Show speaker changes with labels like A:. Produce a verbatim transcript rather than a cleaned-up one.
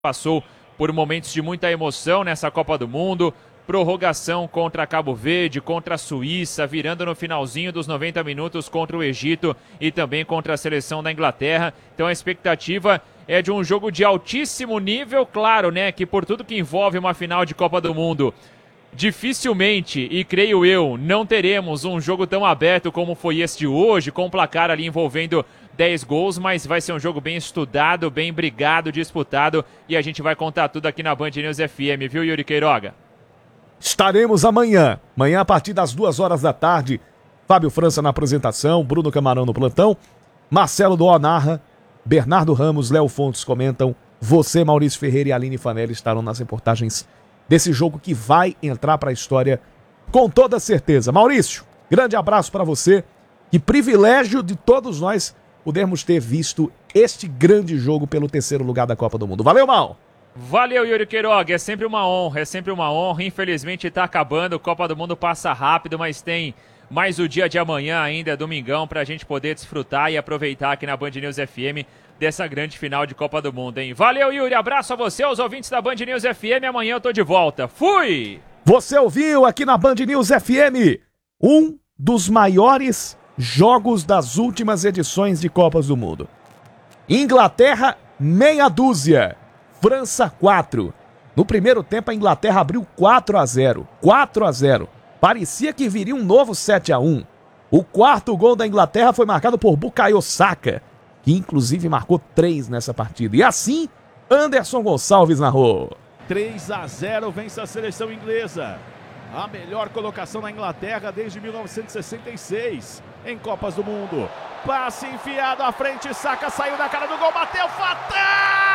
A: Passou por momentos de muita emoção nessa Copa do Mundo, prorrogação contra Cabo Verde, contra a Suíça, virando no finalzinho dos noventa minutos contra o Egito e também contra a seleção da Inglaterra. Então a expectativa é de um jogo de altíssimo nível, claro, né, que por tudo que envolve uma final de Copa do Mundo, dificilmente, e creio eu, não teremos um jogo tão aberto como foi esse de hoje, com um placar ali envolvendo dez gols, mas vai ser um jogo bem estudado, bem brigado, disputado, e a gente vai contar tudo aqui na Band News F M, viu, Yuri Queiroga?
B: Estaremos amanhã, amanhã a partir das duas horas da tarde, Fábio França na apresentação, Bruno Camarão no plantão, Marcelo Doa narra, Bernardo Ramos, Léo Fontes comentam, você, Maurício Ferreira e Aline Fanelli estarão nas reportagens desse jogo que vai entrar para a história com toda certeza. Maurício, grande abraço para você, que privilégio de todos nós podermos ter visto este grande jogo pelo terceiro lugar da Copa do Mundo. Valeu, Mal!
A: Valeu, Yuri Queiroga, é sempre uma honra, é sempre uma honra, infelizmente está acabando, Copa do Mundo passa rápido, mas tem mais o dia de amanhã ainda, domingão, para a gente poder desfrutar e aproveitar aqui na Band News F M dessa grande final de Copa do Mundo, hein? Valeu, Yuri, abraço a você, aos ouvintes da Band News F M, amanhã eu tô de volta, fui!
B: Você ouviu aqui na Band News F M um dos maiores jogos das últimas edições de Copas do Mundo. Inglaterra, meia dúzia. França, quatro. No primeiro tempo, a Inglaterra abriu quatro a zero. quatro a zero. Parecia que viria um novo sete a um. O quarto gol da Inglaterra foi marcado por Bukayo Saka, que inclusive marcou três nessa partida. E assim, Anderson Gonçalves narrou.
C: três a zero vence a seleção inglesa. A melhor colocação na Inglaterra desde mil novecentos e sessenta e seis em Copas do Mundo. Passe enfiado à frente, Saka saiu da cara do gol, bateu, fatal!